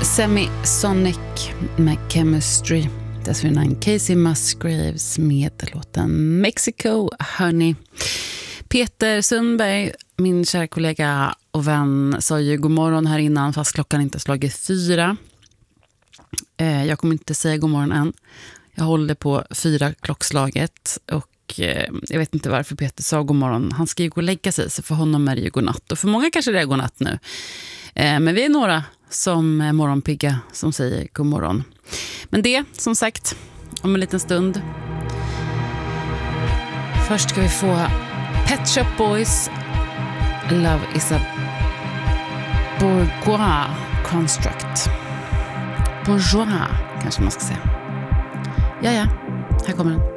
Semisonic med Chemistry. Dessförinnan Casey Musgraves med låten Mexico Honey. Peter Sundberg, min kära kollega och vän, sa ju god morgon här innan fast klockan inte slagit 4. Jag kommer inte säga god morgon än. Jag håller på 4 klockslaget och jag vet inte varför Peter sa god morgon. Han ska ju gå och lägga sig, så för honom är det ju god natt. Och för många kanske det är god natt nu. Men vi är några som är morgonpigga som säger god morgon. Men det, som sagt, om en liten stund. Först ska vi få Pet Shop Boys, Love is a Bourgeois Construct. Bourgeois, kanske man ska säga. Ja, här kommer den.